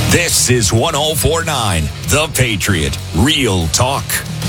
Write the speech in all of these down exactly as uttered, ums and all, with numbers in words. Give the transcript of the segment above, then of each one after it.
This is one oh four point nine, The Patriot. Real talk.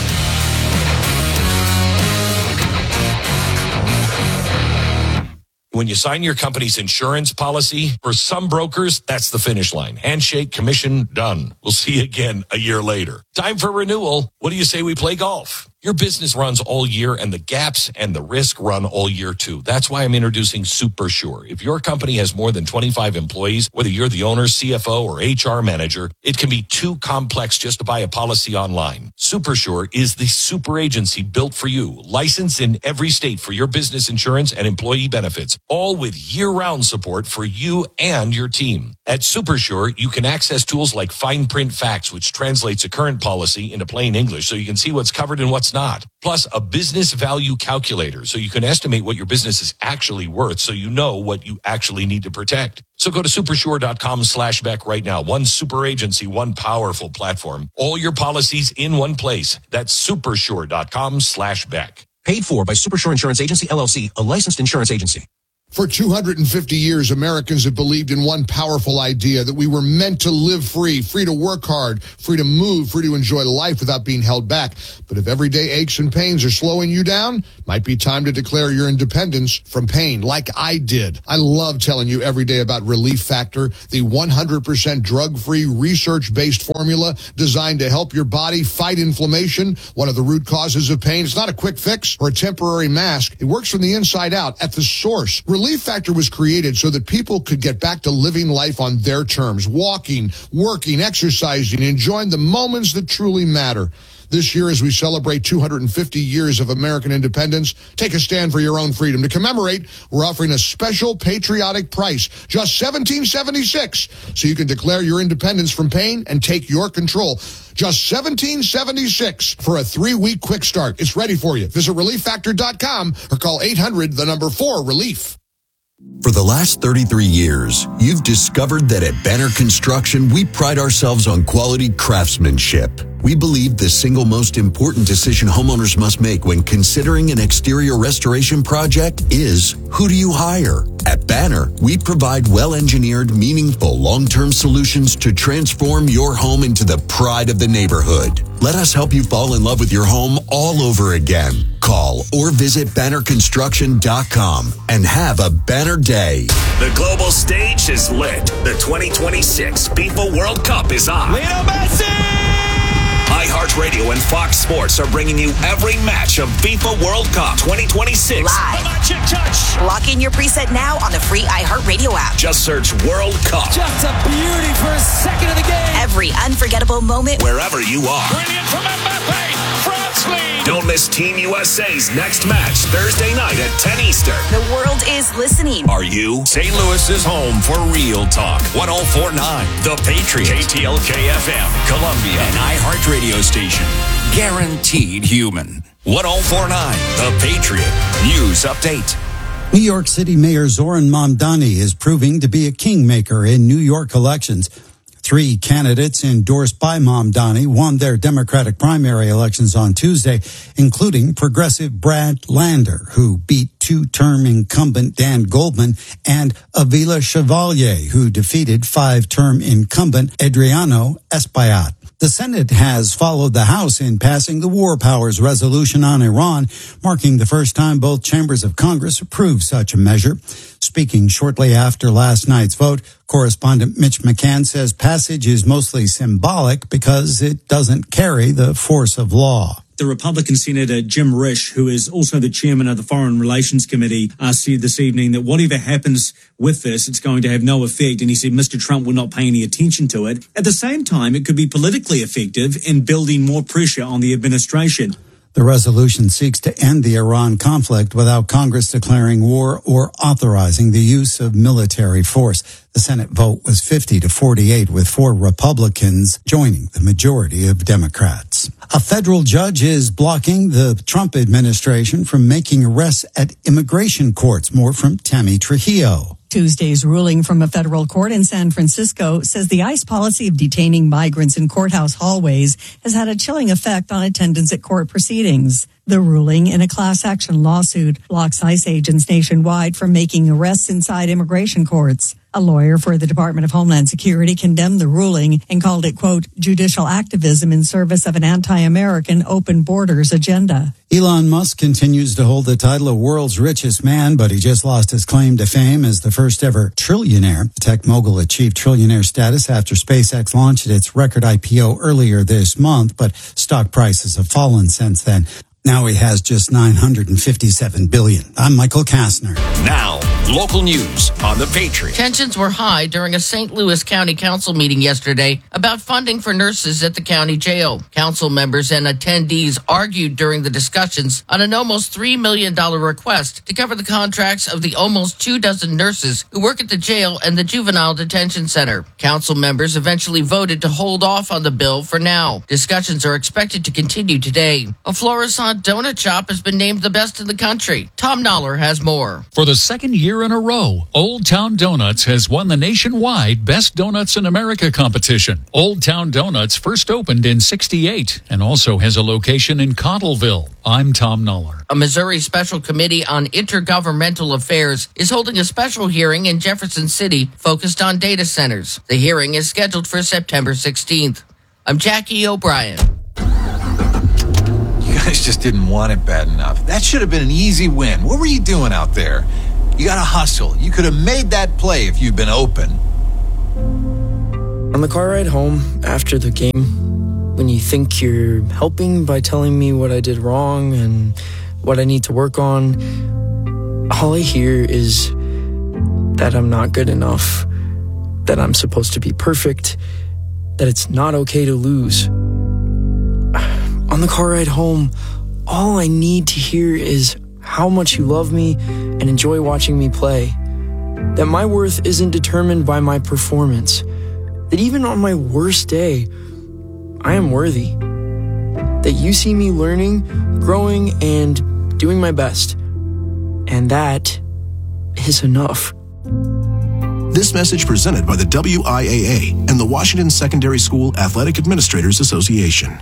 When you sign your company's insurance policy, for some brokers, that's the finish line. Handshake, commission, done. We'll see you again a year later. Time for renewal. What do you say we play golf? Your business runs all year, and the gaps and the risk run all year, too. That's why I'm introducing SuperSure. If your company has more than twenty-five employees, whether you're the owner, C F O, or H R manager, it can be too complex just to buy a policy online. SuperSure is the super agency built for you, licensed in every state for your business insurance and employee benefits, all with year-round support for you and your team. At SuperSure, you can access tools like Fine Print Facts, which translates a current policy into plain English so you can see what's covered and what's not. Plus, a business value calculator so you can estimate what your business is actually worth so you know what you actually need to protect. So go to supersure.com slash Beck right now. One super agency, one powerful platform. All your policies in one place. That's supersure.com slash Beck. Paid for by Supersure Insurance Agency, L L C, a licensed insurance agency. For two hundred fifty years, Americans have believed in one powerful idea, that we were meant to live free, free to work hard, free to move, free to enjoy life without being held back. But if everyday aches and pains are slowing you down, might be time to declare your independence from pain, like I did. I love telling you every day about Relief Factor, the one hundred percent drug-free, research-based formula designed to help your body fight inflammation, one of the root causes of pain. It's not a quick fix or a temporary mask. It works from the inside out, at the source. Relief Factor was created so that people could get back to living life on their terms, walking, working, exercising, enjoying the moments that truly matter. This year, as we celebrate two hundred fifty years of American independence, take a stand for your own freedom. To commemorate, we're offering a special patriotic price, just seventeen seventy-six, so you can declare your independence from pain and take your control. Just seventeen seventy-six for a three-week quick start. It's ready for you. Visit relief factor dot com or call eight hundred, the number four, relief. For the last thirty-three years, you've discovered that at Banner Construction, we pride ourselves on quality craftsmanship. We believe the single most important decision homeowners must make when considering an exterior restoration project is, who do you hire? At Banner, we provide well-engineered, meaningful, long-term solutions to transform your home into the pride of the neighborhood. Let us help you fall in love with your home all over again. Call or visit banner construction dot com and have a banner day. The global stage is lit. The twenty twenty-six FIFA World Cup is on. Lionel Messi! iHeartRadio and Fox Sports are bringing you every match of FIFA World Cup twenty twenty-six. Live. Magic touch. Lock in your preset now on the free iHeartRadio app. Just search World Cup. Just a beauty for a second of the game. Every unforgettable moment. Wherever you are. Brilliant from Mbappe. France lead. Don't miss Team U S A's next match Thursday night at ten Eastern. The world is listening. Are you? Saint Louis is home for Real Talk. one oh four point nine, The Patriot. K T L K F M, Columbia. An iHeartRadio station. Guaranteed human. one oh four point nine, The Patriot. News update. New York City Mayor Zoran Mamdani is proving to be a kingmaker in New York elections. Three candidates endorsed by Mamdani won their Democratic primary elections on Tuesday, including progressive Brad Lander, who beat two-term incumbent Dan Goldman, and Avila Chevalier, who defeated five-term incumbent Adriano Espaillat. The Senate has followed the House in passing the War Powers Resolution on Iran, marking the first time both chambers of Congress approved such a measure. Speaking shortly after last night's vote, correspondent Mitch McCann says passage is mostly symbolic because it doesn't carry the force of law. The Republican Senator Jim Risch, who is also the chairman of the Foreign Relations Committee, uh, said this evening that whatever happens with this, it's going to have no effect. And he said Mister Trump will not pay any attention to it. At the same time, it could be politically effective in building more pressure on the administration. The resolution seeks to end the Iran conflict without Congress declaring war or authorizing the use of military force. The Senate vote was fifty to forty-eight, with four Republicans joining the majority of Democrats. A federal judge is blocking the Trump administration from making arrests at immigration courts. More from Tammy Trujillo. Tuesday's ruling from a federal court in San Francisco says the ICE policy of detaining migrants in courthouse hallways has had a chilling effect on attendance at court proceedings. The ruling in a class action lawsuit blocks ICE agents nationwide from making arrests inside immigration courts. A lawyer for the Department of Homeland Security condemned the ruling and called it, quote, judicial activism in service of an anti-American open borders agenda. Elon Musk continues to hold the title of world's richest man, but he just lost his claim to fame as the first ever trillionaire. The tech mogul achieved trillionaire status after SpaceX launched its record I P O earlier this month, but stock prices have fallen since then. Now he has just nine hundred fifty-seven billion dollars. I'm Michael Kastner. Now, local news on The Patriot. Tensions were high during a Saint Louis County Council meeting yesterday about funding for nurses at the county jail. Council members and attendees argued during the discussions on an almost three million dollars request to cover the contracts of the almost two dozen nurses who work at the jail and the juvenile detention center. Council members eventually voted to hold off on the bill for now. Discussions are expected to continue today. A Florissant donut shop has been named the best in the country. Tom Noller has more. For the second year in a row, Old Town Donuts has won the nationwide Best Donuts in America competition. Old Town Donuts first opened in sixty-eight and also has a location in Cottleville. I'm Tom Noller. A Missouri Special Committee on Intergovernmental Affairs is holding a special hearing in Jefferson City focused on data centers. The hearing is scheduled for September sixteenth. I'm Jackie O'Brien. You guys just didn't want it bad enough. That should have been an easy win. What were you doing out there? You got to hustle. You could have made that play if you'd been open. On the car ride home after the game, when you think you're helping by telling me what I did wrong and what I need to work on, all I hear is that I'm not good enough, that I'm supposed to be perfect, that it's not okay to lose. On the car ride home, all I need to hear is how much you love me and enjoy watching me play. That my worth isn't determined by my performance. That even on my worst day, I am worthy. That you see me learning, growing, and doing my best. And that is enough. This message presented by the W I A A and the Washington Secondary School Athletic Administrators Association.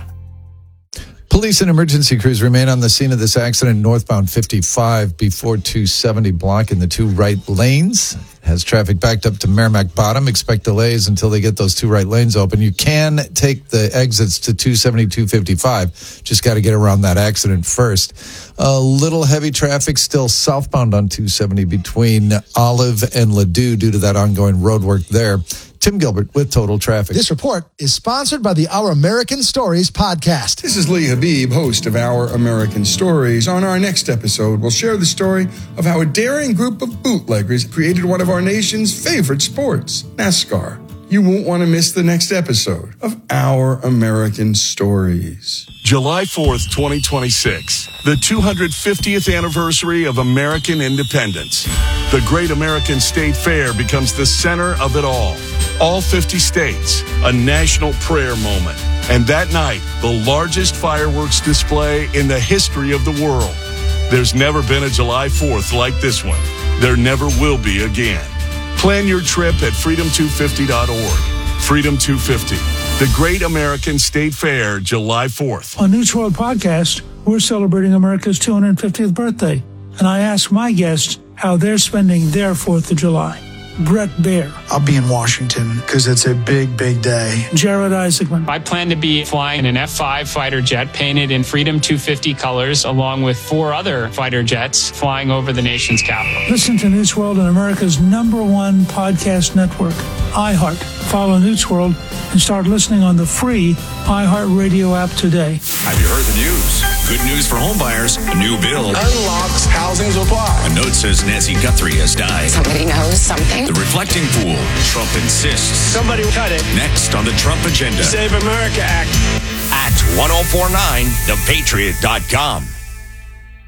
Police and emergency crews remain on the scene of this accident northbound fifty-five before two seventy, blocking the two right lanes. Has traffic backed up to Merrimack Bottom. Expect delays until they get those two right lanes open. You can take the exits to two seventy, two fifty-five. Just got to get around that accident first. A little heavy traffic still southbound on two seventy between Olive and Ladue due to that ongoing road work there. Tim Gilbert with Total Traffic. This report is sponsored by the Our American Stories podcast. This is Lee Habib, host of Our American Stories. On our next episode, we'll share the story of how a daring group of bootleggers created one of our nation's favorite sports, NASCAR. You won't want to miss the next episode of Our American Stories. July fourth, twenty twenty-six, the two hundred fiftieth anniversary of American independence. The Great American State Fair becomes the center of it all. All fifty states, a national prayer moment. And that night, the largest fireworks display in the history of the world. There's never been a July fourth like this one. There never will be again. Plan your trip at freedom two fifty dot org. Freedom two fifty, the Great American State Fair, July fourth. On News World Podcast, we're celebrating America's two hundred fiftieth birthday. And I ask my guests how they're spending their fourth of July. Brett Baer. I'll be in Washington because it's a big, big day. Jared Isaacman. I plan to be flying an F five fighter jet painted in Freedom two fifty colors, along with four other fighter jets flying over the nation's capital. Listen to News World on America's number one podcast network, iHeart. Follow News World and start listening on the free iHeart Radio app today. Have you heard the news? Good news for homebuyers. A new bill unlocks housing supply. A note says Nancy Guthrie has died. Somebody knows something. The reflecting pool. Trump insists. Somebody cut it. Next on the Trump agenda. Save America Act. At ten forty-nine the patriot dot com.